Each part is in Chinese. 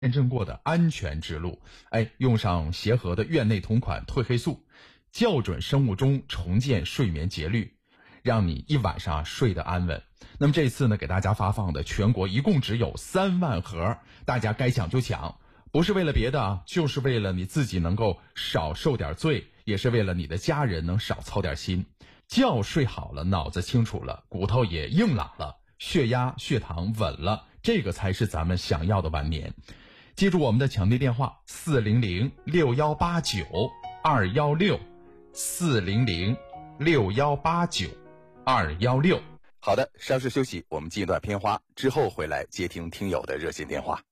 验证过的安全之路。用上协和的院内同款褪黑素，校准生物钟，重建睡眠节律，让你一晚上睡得安稳。那么这次呢，给大家发放的全国一共只有3万盒，大家该抢就抢，不是为了别的啊，就是为了你自己能够少受点罪，也是为了你的家人能少操点心。觉睡好了，脑子清楚了，骨头也硬朗了，血压血糖稳了，这个才是咱们想要的晚年。记住我们的抢订电话4006189，4006189，216。好的，稍事休息，我们进一段片花，之后回来接听听友的热线电话。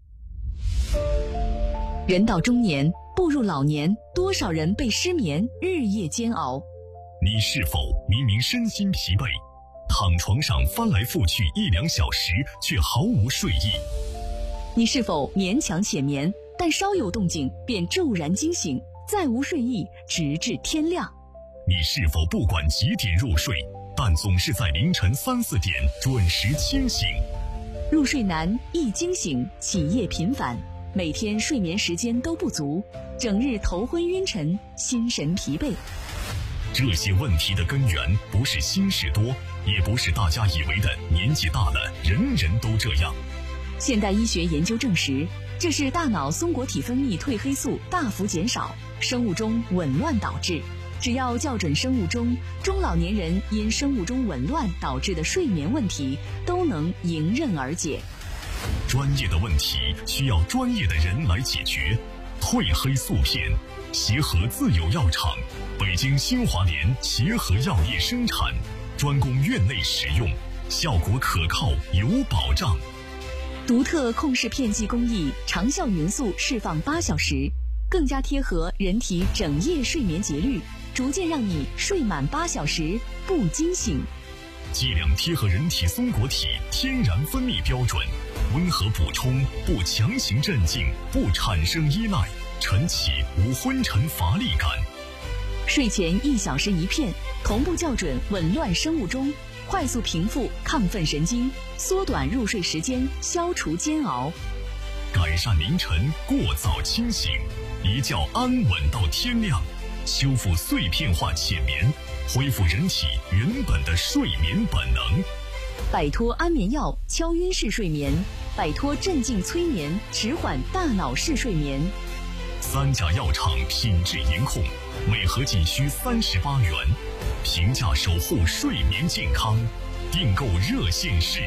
人到中年，步入老年，多少人被失眠日夜煎熬？ 你是否明明身心疲惫，躺床上翻来覆去1-2小时，却毫无睡意？ 你是否勉强浅眠，但稍有动静便骤然惊醒，再无睡意，直至天亮？ 你是否不管几点入睡，但总是在凌晨3、4点准时清醒？ 入睡难，易惊醒，起夜频繁，每天睡眠时间都不足，整日头昏晕沉，心神疲惫。 这些问题的根源不是心事多，也不是大家以为的年纪大了人人都这样。 现代医学研究证实，这是大脑松果体分泌褪黑素大幅减少，生物钟紊乱导致。只要校准生物钟，中老年人因生物钟紊乱导致的睡眠问题都能迎刃而解。 专业的问题需要专业的人来解决。褪黑素片，协和自有药厂，北京新华联协和药业生产，专供院内使用，效果可靠有保障。 独特控室片剂工艺，长效匀速释放8小时，更加贴合人体整夜睡眠节律，逐渐让你睡满8小时不惊醒。 剂量贴合人体松果体天然分泌标准，温和补充，不强行镇静，不产生依赖，晨起无昏沉乏力感。 睡前1小时1片，同步校准紊乱生物钟，快速平复亢奋神经，缩短入睡时间，消除煎熬， 改善凌晨过早清醒，一觉安稳到天亮，修复碎片化浅眠，恢复人体原本的睡眠本能， 摆脱安眠药敲晕式睡眠，摆脱镇静催眠迟缓大脑式睡眠。 3家药厂品质严控，每盒仅需38元，平价守护睡眠健康。订购热线是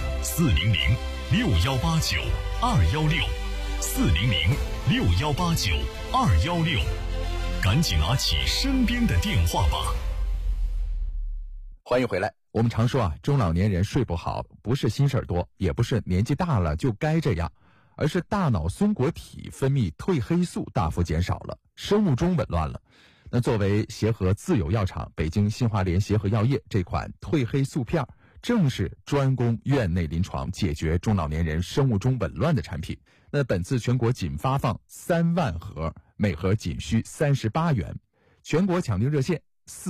4006189，216，4006189，216，赶紧拿起身边的电话吧。 欢迎回来。我们常说啊，中老年人睡不好，不是心事儿多，也不是年纪大了就该这样，而是大脑松果体分泌褪黑素大幅减少了，生物钟紊乱了。那作为协和自有药厂北京新华联协和药业这款褪黑素片，正是专供院内临床解决中老年人生物钟紊乱的产品。那本次全国仅发放3万盒，每盒仅需38元。全国抢订热线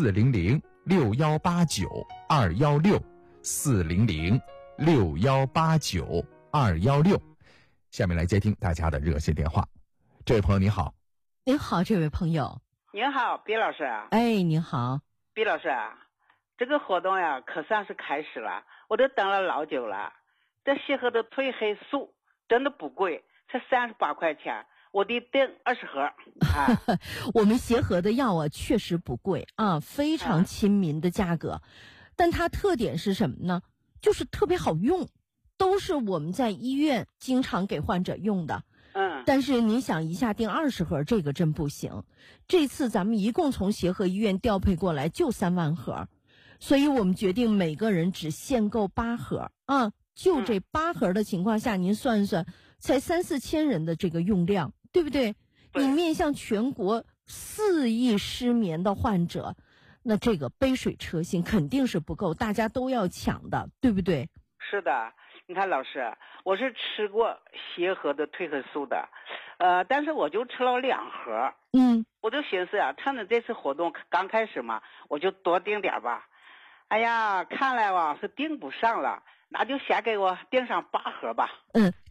4006189，216，4006189，216。下面来接听大家的热线电话。这位朋友你好。 您好，这位朋友。 您好，毕老师。 哎，您好， 毕老师，这个活动呀，可算是开始了，我都等了老久了。这协和的褪黑素真的不贵，才38块钱，我得订20盒啊。 我们协和的药啊，确实不贵啊，非常亲民的价格。但它特点是什么呢？就是特别好用，都是我们在医院经常给患者用的。但是您想一下订20盒，这个真不行。这次咱们一共从协和医院调配过来就3万盒，所以我们决定每个人只限购8盒啊。就这8盒的情况下，您算算，才3、4千人的这个用量，对不对？你面向全国4亿失眠的患者，那这个杯水车薪肯定是不够，大家都要抢的，对不对？ 是的。你看老师，我是吃过协和的褪黑素的，但是我就吃了2盒。我就寻思啊，趁着这次活动刚开始嘛，我就多订点吧。哎呀，看来吧是订不上了，那就先给我订上8盒吧。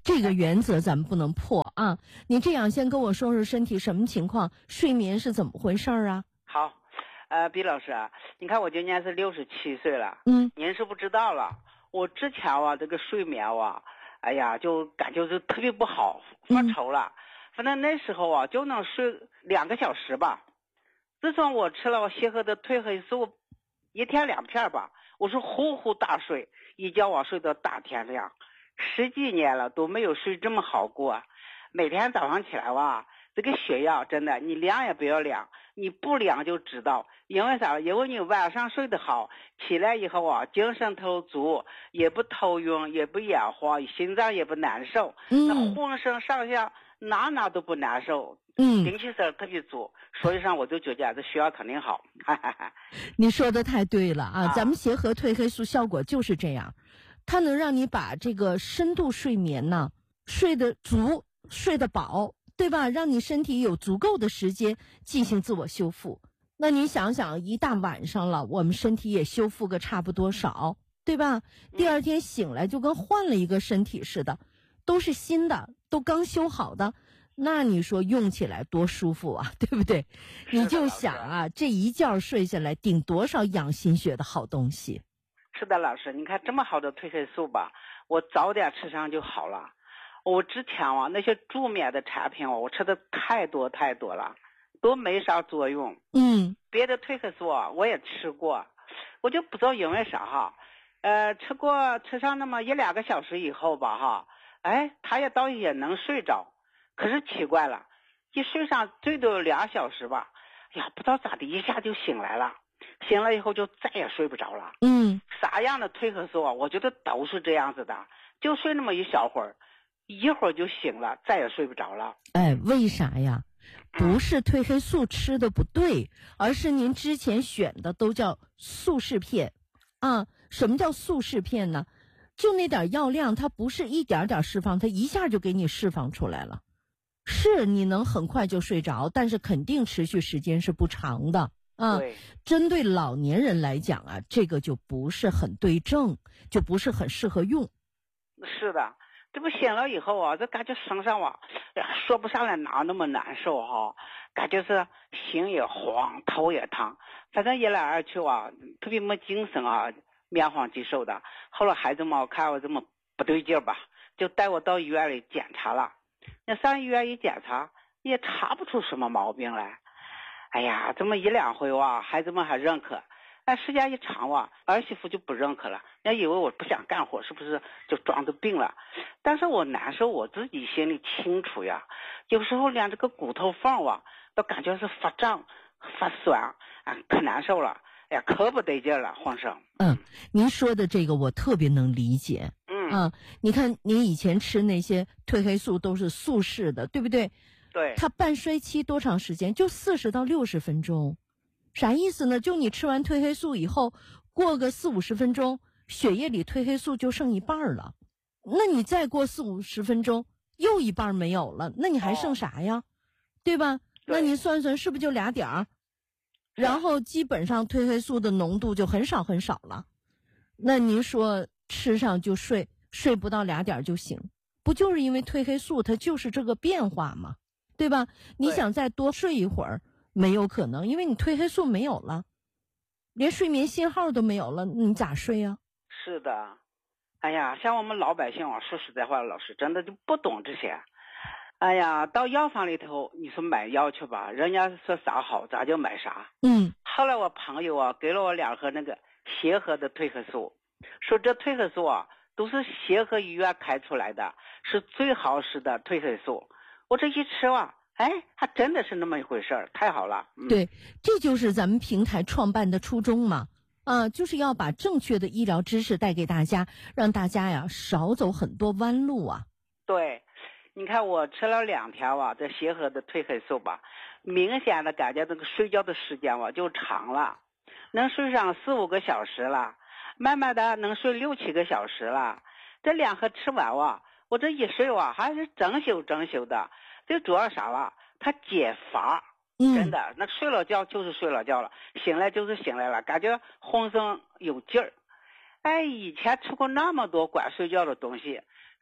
这个原则咱们不能破啊。你这样先跟我说说身体什么情况，睡眠是怎么回事啊？ 好，毕老师啊，你看我今年是67岁了，您是不知道了，我之前这个睡眠哎呀，就感觉是特别不好，发愁了。反正那时候就能睡2个小时吧。自从我吃了协和的褪黑素，1天2片吧，我是呼呼大睡，一觉睡到大天亮。10几年了都没有睡这么好过。每天早上起来这个血压真的，你量也不要量，你不量就知道。因为啥？因为你晚上睡得好，起来以后精神头足，也不头晕，也不眼花，心脏也不难受，那浑身上下哪都不难受，精气神特别足。所以上我就觉得这血压肯定好。 你说的太对了啊！咱们协和褪黑素效果就是这样，它能让你把这个深度睡眠呢睡得足，睡得饱，对吧？让你身体有足够的时间进行自我修复。那你想想，一大晚上了，我们身体也修复个差不多少，对吧？第二天醒来就跟换了一个身体似的，都是新的，都刚修好的。那你说用起来多舒服啊，对不对？你就想这一觉睡下来顶多少养心血的好东西。 是的，老师，你看这么好的褪黑素吧，我早点吃上就好了。我之前那些助眠的产品我吃的太多了，都没啥作用。别的褪黑素我也吃过，我就不知道因为啥吃上那么1-2个小时以后吧它也倒也能睡着。可是奇怪了，一睡上最多2小时吧，不知道咋的一下就醒来了，醒了以后就再也睡不着了。啥样的褪黑素我觉得都是这样子的，就睡那么一小会儿，一会儿就醒了，再也睡不着了。 为啥呀？不是褪黑素吃的不对，而是您之前选的都叫速释片啊。什么叫速释片呢？就那点药量，它不是一点点释放，它一下就给你释放出来了。是你能很快就睡着，但是肯定持续时间是不长的啊。针对老年人来讲这个就不是很对症，就不是很适合用。 是的，这不醒了以后这感觉身上说不上来哪那么难受感觉是心也慌，头也疼，反正一来二去特别没精神面黄肌瘦的。后来孩子们看我这么不对劲吧，就带我到医院里检查了。那上医院一检查也查不出什么毛病来。这么1-2回孩子们还认可，时间一长儿媳妇就不认可了，人家以为我不想干活，是不是就装着病了？但是我难受，我自己心里清楚呀。有时候连这个骨头缝都感觉是发胀发酸可难受了，可不得劲了，浑身。 您说的这个我特别能理解。你看您以前吃那些褪黑素都是速释的，对不对？ 对。 它半衰期多长时间？就40到60分钟。啥意思呢？就你吃完褪黑素以后，过个40-50分钟，血液里褪黑素就剩一半了。那你再过40-50分钟，又一半没有了，那你还剩啥呀？对吧？那你算算是不是就2点儿？然后基本上褪黑素的浓度就很少很少了。那您说吃上就睡不到2点就醒，不就是因为褪黑素它就是这个变化吗？对吧？你想再多睡一会儿没有可能，因为你褪黑素没有了，连睡眠信号都没有了，你咋睡呀？ 是的。像我们老百姓说实在话，老师真的就不懂这些。到药房里头你说买药去吧，人家说啥好咱就买啥。后来我朋友给了我2盒那个协和的褪黑素，说这褪黑素都是协和医院开出来的，是最好使的褪黑素。我这一吃还真的是那么一回事儿，太好了。 对，这就是咱们平台创办的初衷嘛。就是要把正确的医疗知识带给大家，让大家少走很多弯路对，你看我吃了2天这协和的褪黑素吧，明显的感觉这个睡觉的时间就长了，能睡上4-5个小时了，慢慢的能睡6-7个小时了。这2盒吃完我这一睡还是整宿的。最主要啥了？它解乏。真的，那睡了觉就是睡了觉了，醒来就是醒来了，感觉浑身有劲儿。以前吃过那么多管睡觉的东西，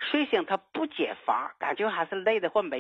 睡醒它不解乏，感觉还是累的或没